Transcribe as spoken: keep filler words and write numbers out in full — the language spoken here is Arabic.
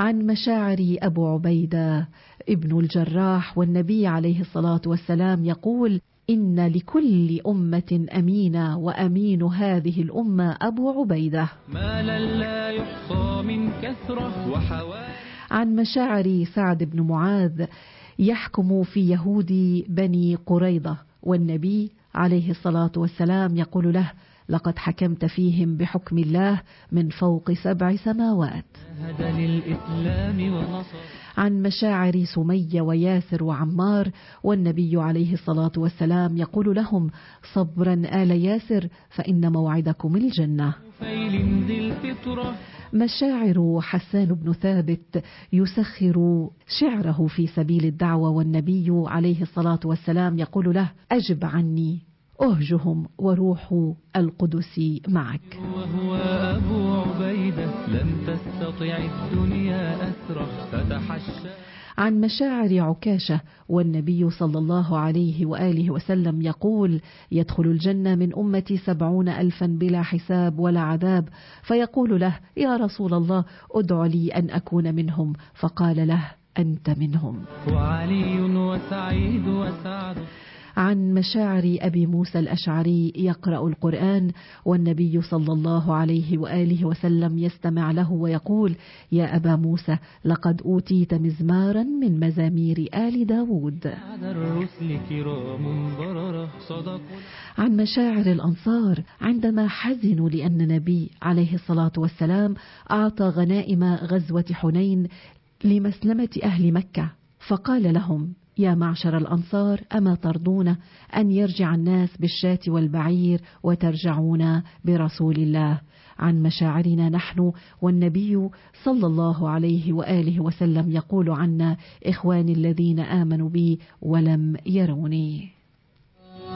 عن مشاعر أبو عبيدة ابن الجراح والنبي عليه الصلاة والسلام يقول: إن لكل أمة أمينة، وأمين هذه الأمة أبو عبيدة. مالا لا يحصى من كثرة وحوالي. عن مشاعر سعد بن معاذ يحكم في يهود بني قريظة، والنبي عليه الصلاة والسلام يقول له: لقد حكمت فيهم بحكم الله من فوق سبع سماوات. عن مشاعر سمية وياسر وعمار، والنبي عليه الصلاة والسلام يقول لهم: صبرا آل ياسر فإن موعدكم الجنة. مشاعر حسان بن ثابت يسخر شعره في سبيل الدعوة، والنبي عليه الصلاة والسلام يقول له: أجب عني أهجهم وروح القدس معك. وهو أبو عبيدة لم تستطع الدنيا أسره فتحشى. عن مشاعر عكاشة، والنبي صلى الله عليه وآله وسلم يقول: يدخل الجنة من أمتي سبعون ألفا بلا حساب ولا عذاب، فيقول له: يا رسول الله ادع لي أن أكون منهم، فقال له: أنت منهم. وعلي وسعيد وسعد. عن مشاعر أبي موسى الأشعري يقرأ القرآن، والنبي صلى الله عليه وآله وسلم يستمع له ويقول: يا أبا موسى لقد أوتيت مزمارا من مزامير آل داود. عن مشاعر الأنصار عندما حزنوا لأن النبي عليه الصلاة والسلام أعطى غنائم غزوة حنين لمسلمة أهل مكة، فقال لهم: يا معشر الأنصار أما ترضون أن يرجع الناس بالشاة والبعير وترجعون برسول الله؟ عن مشاعرنا نحن، والنبي صلى الله عليه وآله وسلم يقول عنا: إخواني الذين آمنوا بي ولم يروني.